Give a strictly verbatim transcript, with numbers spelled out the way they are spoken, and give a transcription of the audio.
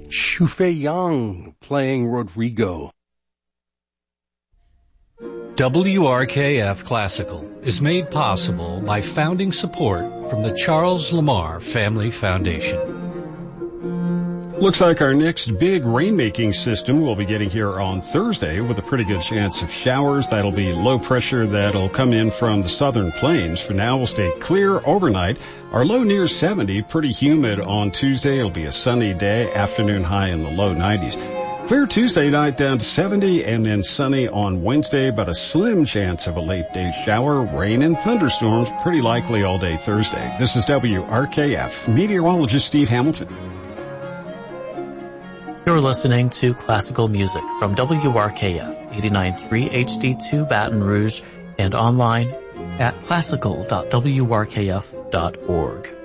Shufei Yang playing Rodrigo. W R K F Classical is made possible by founding support from the Charles Lamar Family Foundation. Looks like our next big rainmaking system will be getting here on Thursday with a pretty good chance of showers. That'll be low pressure that'll come in from the southern plains. For now, we'll stay clear overnight. Our low near seventy, pretty humid on Tuesday. It'll be a sunny day, afternoon high in the low nineties. Clear Tuesday night down to seventy, and then sunny on Wednesday, but a slim chance of a late day shower, rain, and thunderstorms pretty likely all day Thursday. This is W R K F meteorologist Steve Hamilton. You're listening to classical music from W R K F eighty-nine point three H D two Baton Rouge and online at classical dot w r k f dot org.